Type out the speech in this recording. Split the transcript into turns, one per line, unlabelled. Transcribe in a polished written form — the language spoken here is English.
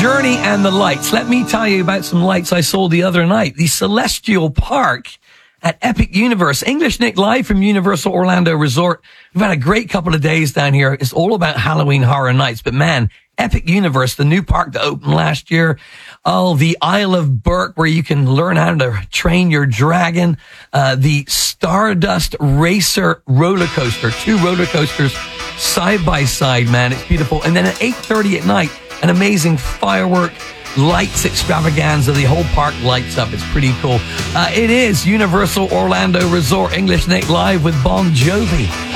Journey and the lights. Let me tell you about some lights I saw the other night. The Celestial Park at Epic Universe. English Nick live from Universal Orlando Resort. We've had a great couple of days down here. It's all about Halloween Horror Nights. But man, Epic Universe, the new park that opened last year. Oh, the Isle of Berk, where you can learn how to train your dragon. The Stardust Racer roller coaster. 2 roller coasters side by side, man. It's beautiful. And then at 8:30 at night, an amazing firework lights extravaganza. The whole park lights up. It's pretty cool. It is Universal Orlando Resort. English Nick live with Bon Jovi.